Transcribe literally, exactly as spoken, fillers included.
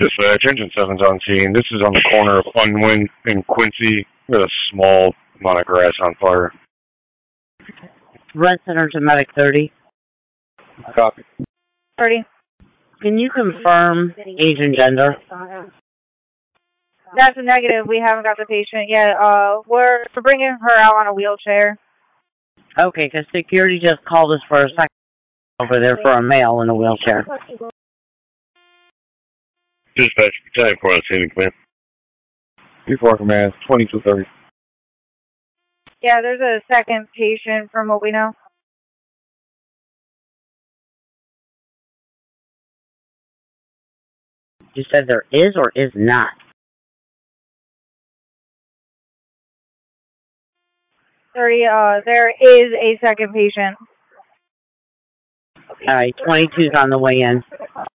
Dispatch, engine seven's on scene. This is on the corner of Unwin and Quincy with a small amount of grass on fire. Red Center to Medic thirty. Copy. thirty. Can you confirm age and gender? That's a negative. We haven't got the patient yet. Uh, we're, we're bringing her out on a wheelchair. Okay, because security just called us for a second over there for a male in a wheelchair. Dispatch, battalion four on scene, command. B four command, twenty-two thirty. Yeah, there's a second patient from what we know. You said there is or is not? thirty, uh, there is a second patient. All right, twenty-two's on the way in.